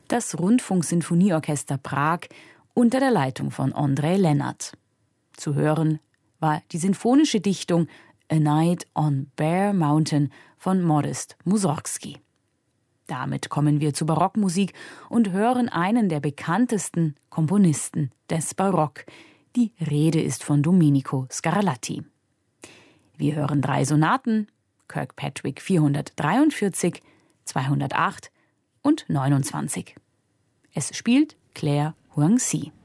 Das Rundfunksinfonieorchester Prag unter der Leitung von Ondřej Lennart. Zu hören war die sinfonische Dichtung A Night on Bear Mountain von Modest Mussorgsky. Damit kommen wir zur Barockmusik und hören einen der bekanntesten Komponisten des Barock. Die Rede ist von Domenico Scarlatti. Wir hören 3 Sonaten, Kirkpatrick 443, 208 und 29. Es spielt Claire Huang-Si.